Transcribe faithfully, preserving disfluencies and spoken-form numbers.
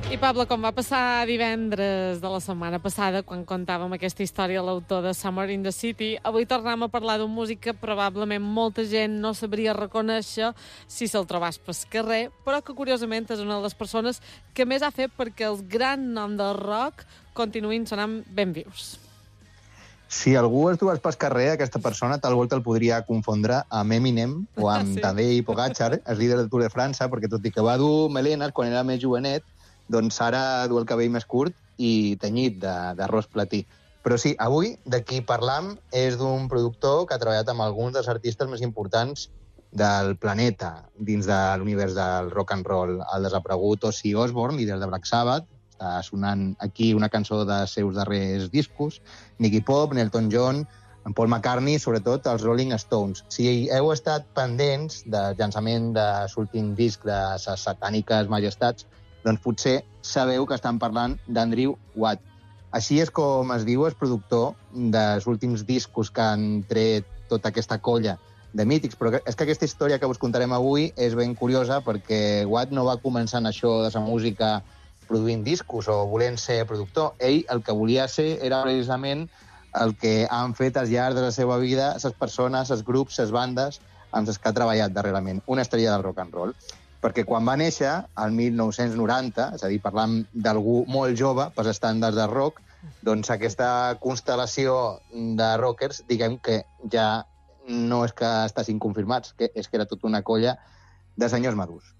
I, Pablo, com va passar divendres de la setmana passada, quan contàvem aquesta història a l'autor de Summer in the City, avui tornem a parlar d'un músic que probablement molta gent no sabria reconèixer si se'l trobàs pel carrer, però que, curiosament, és una de les persones que més ha fet perquè els grans noms del rock continuïn sonant ben vius. Si algú es trobés pel carrer, aquesta persona tal volta el podria confondre amb Eminem o amb sí. Tadej Pogačar, el líder del Tour de França, perquè tot i que va dur melenes quan era més jovenet, doncs ara du el cabell més curt i tenyit d'arròs platí. Però sí, avui de qui parlam és d'un productor que ha treballat amb alguns dels artistes més importants del planeta dins de l'univers del rock and roll. El desaparegut Ozzy Osbourne, líder de Black Sabbath, està sonant aquí una cançó dels seus darrers discos, Iggy Pop, Elton John, en Paul McCartney, sobretot els Rolling Stones. Si heu estat pendents del llançament de l'últim disc de les satàniques majestats, doncs potser sabeu que estan parlant d'Andrew Watt. Així és com es diu el productor dels últims discos que han tret tota aquesta colla de mítics. Però és que aquesta història que us contarem avui és ben curiosa perquè Watt no va començar en això de la música produint discos o volent ser productor. Ell el que volia ser era precisament el que han fet al llarg de la seva vida les persones, els grups, les bandes amb les que ha treballat darrerament. Una estrella del rock and roll. Perquè quan va néixer, al mil nou-cents noranta, és a dir, parlant d'algú molt jove, pels estàndards de rock, doncs aquesta constel·lació de rockers, diguem que ja no és que estiguin confirmats, que és que era tota una colla de senyors madurs.